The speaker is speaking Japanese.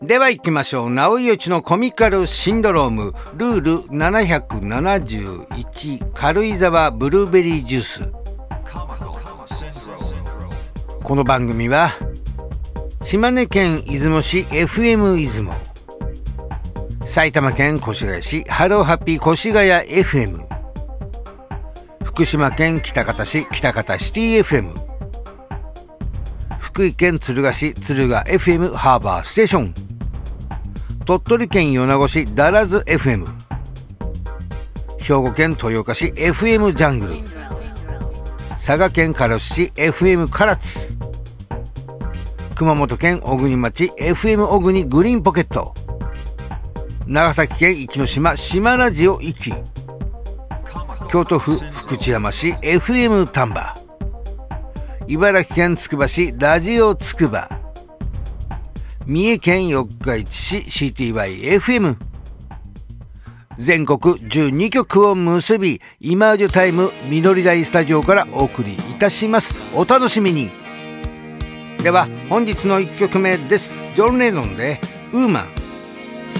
では行きましょう。直井内のコミカルシンドロームルール771、軽井沢ブルーベリージュース。この番組は島根県出雲市 FM 出雲、埼玉県越谷市ハローハッピー越谷 FM、 福島県喜多方市喜多方シティ FM、 福井県敦賀市敦賀 FM ハーバーステーション、鳥取県米子市ダラズ FM、 兵庫県豊岡市 FM ジャングル、佐賀県唐津市 FM 唐津、熊本県小国町 FM 小国グリーンポケット、長崎県壱岐島島ラジオ壱岐、京都府福知山市 FM 丹波、茨城県つくば市ラジオつくば、三重県四日市市 CTY-FM、 全国12局を結びイマージュタイム緑台スタジオからお送りいたします。お楽しみに。では本日の1曲目です。ジョン・レノンでウーマン。